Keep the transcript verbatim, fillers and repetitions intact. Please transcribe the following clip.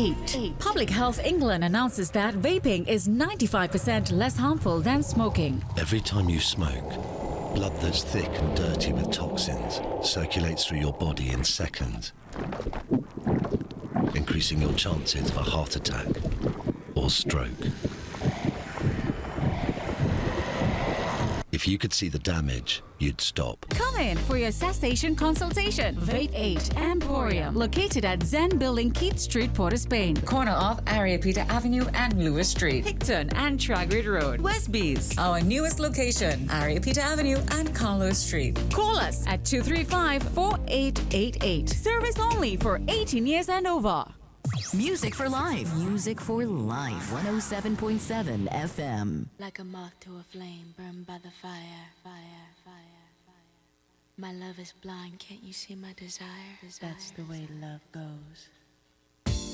eight. Public Health England announces that vaping is ninety-five percent less harmful than smoking. Every time you smoke, blood that's thick and dirty with toxins circulates through your body in seconds, increasing your chances of a heart attack or stroke. If you could see the damage, you'd stop. Come in for your cessation consultation. Vape eight Emporium, located at Zen Building, Keith Street, Port of Spain. Corner of Areopita Avenue and Lewis Street. Picton and Tragrid Road, Westbees. Our newest location, Areopita Avenue and Carlos Street. Call us at two three five, four eight eight eight. Service only for eighteen years and over. Music for life. Music for life. one oh seven point seven F M. Like a moth to a flame, burned by the fire, fire, fire, fire. My love is blind, can't you see my desire? desire. That's the way love goes.